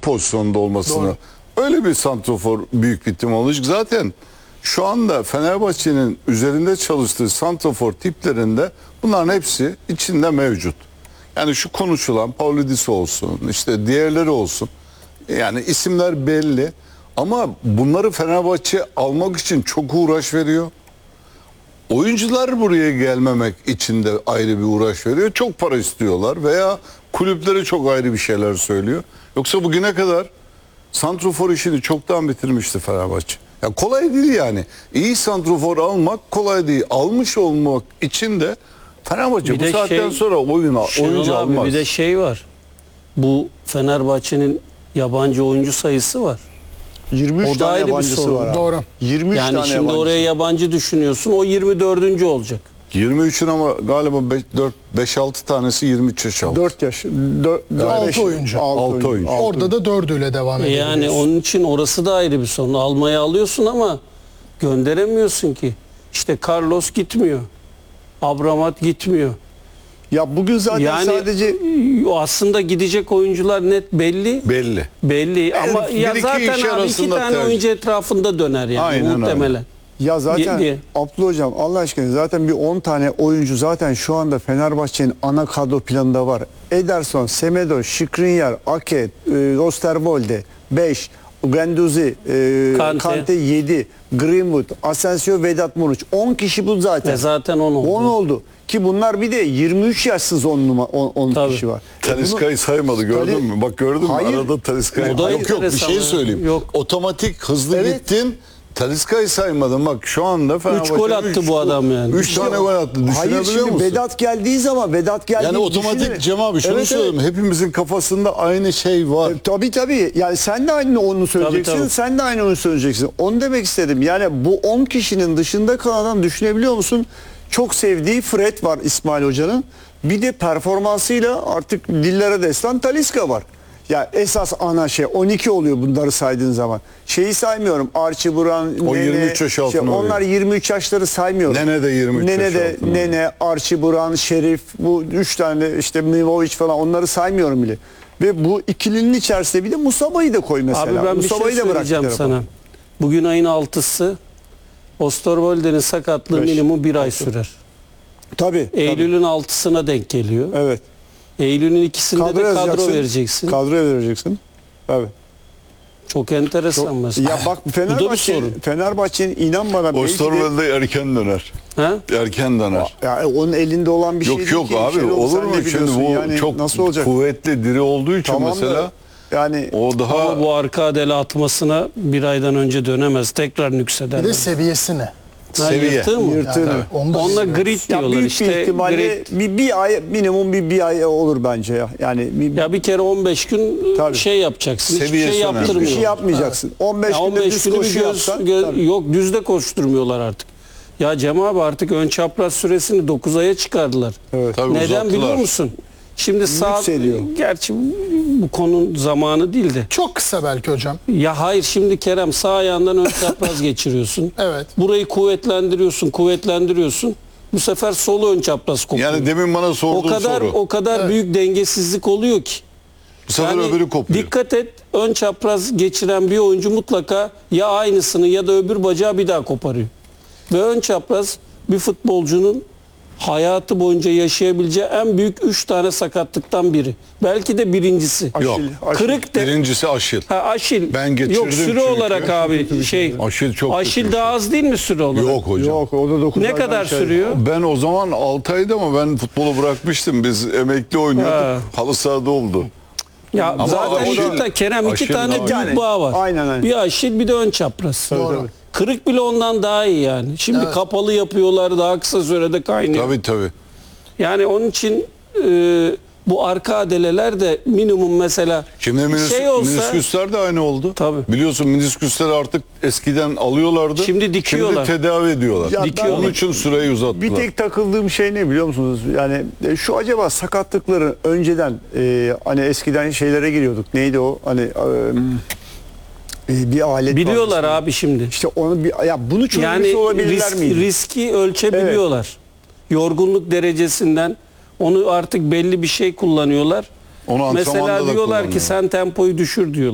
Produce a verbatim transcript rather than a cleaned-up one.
pozisyonda olmasını. Doğru. Öyle bir santrofor büyük bir ihtimal olacak. Zaten şu anda Fenerbahçe'nin üzerinde çalıştığı santrofor tiplerinde bunların hepsi içinde mevcut. Yani şu konuşulan Pavlidis olsun, işte diğerleri olsun. Yani isimler belli. Ama bunları Fenerbahçe almak için çok uğraş veriyor. Oyuncular buraya gelmemek için de ayrı bir uğraş veriyor. Çok para istiyorlar veya kulüpleri çok ayrı bir şeyler söylüyor. Yoksa bugüne kadar santrofor işini çoktan bitirmişti Fenerbahçe. Ya kolay değil yani. İyi santrofor almak kolay değil. Almış olmak için de Fenerbahçe Bir bu de saatten şey- sonra oyuna, Şenol oyuncu abi, almaz. bir de şey var. Bu Fenerbahçe'nin yabancı oyuncu sayısı var. yirmi üç O da tane ayrı bir yabancısı sorun. var. abi. Doğru. yirmi üç Yani tane şimdi yabancısı. oraya yabancı düşünüyorsun. O yirmi dördüncü olacak. yirmi üçün ama galiba beş altı tanesi yirmi üç yaş altı. dört yaş. Altı oyuncu. Altı oyuncu. Orada da dördüyle devam E ediyor. Yani onun için orası da ayrı bir sorun. Almaya alıyorsun ama gönderemiyorsun ki. İşte Carlos gitmiyor. Abramat gitmiyor. Ya bugün zaten Yani sadece o aslında gidecek oyuncular net belli. Belli. Belli ama bir ya iki zaten iş abi iki arasında tane tercih. oyuncu etrafında döner yani Aynen öyle. muhtemelen. ya zaten diye. Abdullah Hocam Allah aşkına zaten bir on tane oyuncu zaten şu anda Fenerbahçe'nin ana kadro planında var. Ederson, Semedo, Skriniar, Ake, e, Osterwolde beş, Guendouzi, e, Kante. Kante yedi, Greenwood, Asensio, Vedat Muriç. on kişi bu zaten. Ve zaten on oldu. on oldu. Ki bunlar bir de yirmi üç yaşsız on numara on Tabii. kişi var. Talisca'yı saymadı gördün Tali- mü? Bak gördün mü? Hayır. Arada Talisca'yı. O da Yok yok bir enteresan şey ya. söyleyeyim. Yok. Otomatik hızlı Evet. gittin. Talisca'yı saymadın. Bak şu anda Fenerbahçe gol attı bu adam yani. üç tane gol attı. Hayır Düşünebiliyor şimdi musun? Vedat geldiği zaman Vedat geldiği Yani otomatik düşünerek- Cem abi şunu Evet, söyleyeyim. Hepimizin kafasında aynı şey var. E, tabii tabii. Yani sen de aynı onu söyleyeceksin. Tabii, tabii. Sen de aynı onu söyleyeceksin. Onu demek istedim. Yani bu on kişinin dışında kalan adam düşünebiliyor musun? Çok sevdiği Fred var İsmail Hoca'nın. Bir de performansıyla artık dillere destan Talisca var. Ya esas ana şey on iki oluyor bunları saydığın zaman. Şeyi saymıyorum. Archie Buran, O Nene, yirmi üç yaş altına oluyor. onlar yirmi üç yaşları saymıyorum. Nene de yirmi üç Nene yaş de altına Nene, Archie Buran, Şerif bu üç tane işte Mivovic falan onları saymıyorum bile. Ve bu ikilinin içerisinde bir de Musaba'yı da koy mesela. Abi ben bir şey Musaba'yı da bırak bir söyleyeceğim tarafa. sana. Bugün ayın altısı. Osterwolde'nin sakatlığı Beş. minimum bir ay sürer. Tabii. tabii. Eylül'ün altısına denk geliyor. Evet. Eylül'ün ikisinde Kadro de kadro yazacaksın. vereceksin. Kadroya vereceksin. Evet. Çok enteresan mesela. Ya bak Bu da bir Fenerbahçe sorun. Fenerbahçe'nin inan bana belki de- Osterwolde erken döner. Ha? Erken döner. ya onun elinde olan bir şey Yok değil yok ki. abi Şenol, olur sen mu? de Şimdi biliyorsun bu yani çok nasıl olacak? kuvvetli diri olduğu için Tamam da mesela yani o daha Ama bu arka adele atmasına bir aydan önce dönemez. Tekrar nükseder. Bir de seviyesi ne? Ha, seviye. yırtığı mı? Yırtığı. Yani ondan Onunla sonra- grit ya diyorlar büyük işte. bir ihtimalle Grit. bir, bir ay minimum bir, bir ay olur bence ya. Yani bir, Ya bir kere on beş gün Tabii. şey yapacaksın. Hiçbir Seviyesi şey önemli. yaptırmıyor. bir şey yapmayacaksın. on beş Ya günde on beş düz günü bir koşu göz, yapsan. gö- tabii. yok düzde koşturmuyorlar artık. Ya Cem abi artık ön çapraz süresini dokuz aya çıkardılar. Evet. tabii Neden uzattılar. biliyor musun? Şimdi sağ Yükseliyor. gerçi bu konunun zamanı değil de. Çok kısa belki hocam. Ya hayır şimdi Kerem sağ ayağından ön çapraz geçiriyorsun. Evet. Burayı kuvvetlendiriyorsun, kuvvetlendiriyorsun. Bu sefer solu ön çapraz kopuyor. Yani demin bana o sorduğun kadar soru. o kadar Evet. büyük dengesizlik oluyor ki. Bu sefer Yani öbürü kopuyor. dikkat et, ön çapraz geçiren bir oyuncu mutlaka ya aynısını ya da öbür bacağı bir daha koparıyor. Ve ön çapraz bir futbolcunun hayatı boyunca yaşayabileceği en büyük üç tane sakatlıktan biri. Belki de birincisi. Yok. Aşil, aşil. Kırık de, Birincisi Aşil. ha, Aşil. Ben geçirdim Yok süre çünkü. olarak abi şey. Aşil çok Aşil kötü bir daha şey. az değil mi süre olarak? Yok hocam. Yok o da dokuz Ne aydan kadar şey. sürüyor? Ben o zaman altı aydı ama ben futbolu bırakmıştım. Biz emekli oynuyorduk. Ha. Halı sahada oldu. Ya Ama zaten Aşil- iki tane Kerem iki Aşil tane daha- büyük Yani, bağ var. aynen, aynen. Bir Aşil bir de ön çapraz. Doğru. Kırık bile ondan daha iyi yani. Şimdi Evet. kapalı yapıyorlar daha kısa sürede kaynıyor. Tabii tabii. Yani onun için e, bu arka adeleler de minimum mesela Şimdi menis, şey olsa menisküsler de aynı oldu. Tabii. Biliyorsun menisküsleri artık eskiden alıyorlardı. Şimdi dikiyorlar. Şimdi tedavi ediyorlar. Ya ben- Dikiyorlar. Onun için süreyi uzattılar. Bir tek takıldığım şey ne biliyor musunuz? Yani e, şu acaba sakatlıkları önceden e, hani eskiden şeylere giriyorduk. Neydi o? Hani e, e, bir alet biliyorlar vardı. abi şimdi. İşte onu bir ya bunu çözmüş Yani olabilirler risk, miydi? riski ölçebiliyorlar. Yorgunluk derecesinden onu artık belli bir şey kullanıyorlar. Onu antrenmanda Mesela da diyorlar ki kullanıyor. sen tempoyu düşür diyorlar.